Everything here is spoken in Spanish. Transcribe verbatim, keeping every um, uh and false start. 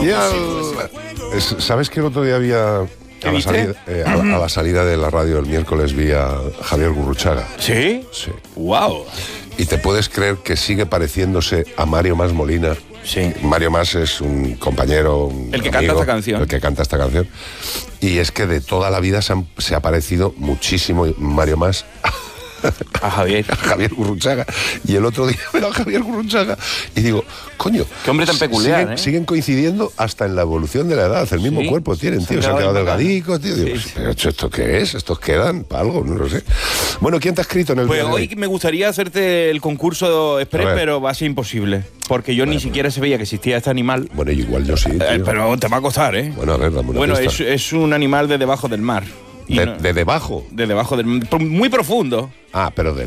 Genial. Es, ¿Sabes que el otro día había... A la, salida, eh, a, la, a la salida de la radio el miércoles vi a Javier Gurruchaga. ¿Sí? Sí. ¡Wow! Y te puedes creer que sigue pareciéndose a Mario Mas Molina. Sí. Mario Mas es un compañero, un El que amigo, canta esta canción. El que canta esta canción. Y es que de toda la vida se, han, se ha parecido muchísimo Mario Mas a Javier. A Javier Gurruchaga. Y el otro día veo a Javier Gurruchaga y digo, coño, qué hombre tan peculiar, siguen, ¿eh? siguen coincidiendo hasta en la evolución de la edad. El mismo sí, cuerpo tienen, tío. Se han quedado delgadicos, tío. Digo, sí, pero ¿esto qué es? ¿Estos quedan para algo? No lo sé. Bueno, ¿quién te ha escrito en el Pues día de hoy me gustaría hacerte el concurso express, pero va a ser imposible. Porque yo bueno, ni siquiera sabía que existía este animal. Bueno, igual yo sí, tío. Eh, pero te va a costar, ¿eh? Bueno, a ver, dame una Bueno, pista. es, es un animal de debajo del mar. De, no, de debajo. De debajo del mar. Muy profundo. Ah, pero del